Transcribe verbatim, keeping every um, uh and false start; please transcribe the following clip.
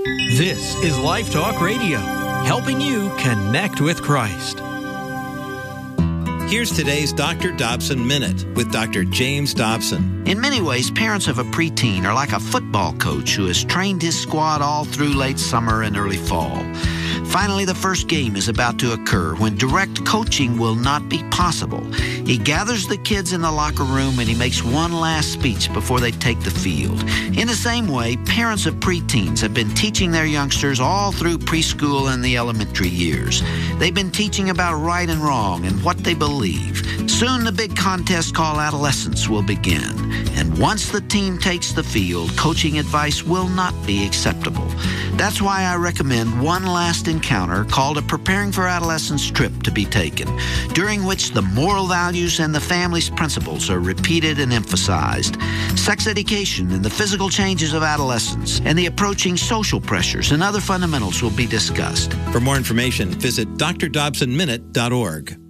This is Life Talk Radio, helping you connect with Christ. Here's today's Doctor Dobson Minute with Doctor James Dobson. In many ways, parents of a preteen are like a football coach who has trained his squad all through late summer and early fall. Finally, the first game is about to occur when direct coaching will not be possible. He gathers the kids in the locker room and he makes one last speech before they take the field. In the same way, parents of preteens have been teaching their youngsters all through preschool and the elementary years. They've been teaching about right and wrong and what they believe. Soon the big contest called adolescence will begin. And once the team takes the field, coaching advice will not be acceptable. That's why I recommend one last encounter called a Preparing for Adolescence trip to be taken, during which the moral values and the family's principles are repeated and emphasized. Sex education and the physical changes of adolescence and the approaching social pressures and other fundamentals will be discussed. For more information, visit d r dobson minute dot org.